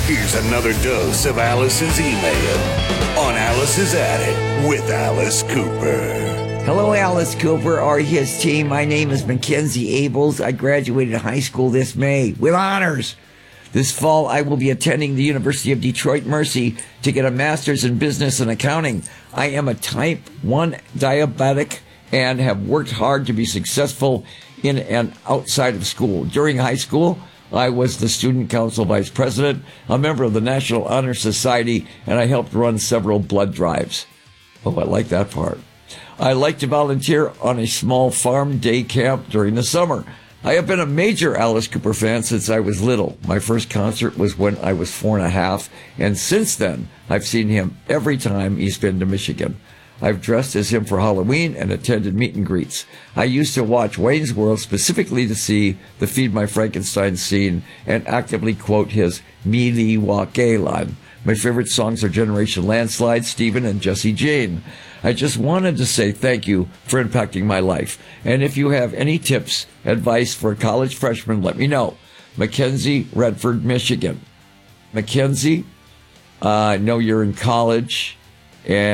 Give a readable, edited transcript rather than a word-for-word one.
Here's another dose of Alice's email on Alice's Attic with Alice Cooper. Hello, Alice Cooper, or his team. My name is Mackenzie Abels. I graduated high school this May with honors. This fall, I will be attending the University of Detroit Mercy to get a master's in business and accounting. I am a type 1 diabetic and have worked hard to be successful in and outside of school. During high school, I was the student council vice president, a member of the National Honor Society, and I helped run several blood drives. Oh, I like that part. I like to volunteer on a small farm day camp during the summer. I have been a major Alice Cooper fan since I was little. My first concert was when I was 4.5, and since then, I've seen him every time he's been to Michigan. I've dressed as him for Halloween and attended meet and greets. I used to watch Wayne's World specifically to see the Feed My Frankenstein scene and actively quote his Milwaukee line. My favorite songs are Generation Landslide, Stephen, and Jessie Jane. I just wanted to say thank you for impacting my life. And if you have any tips, advice for a college freshman, let me know. Mackenzie, Redford, Michigan. Mackenzie, I know you're in college, and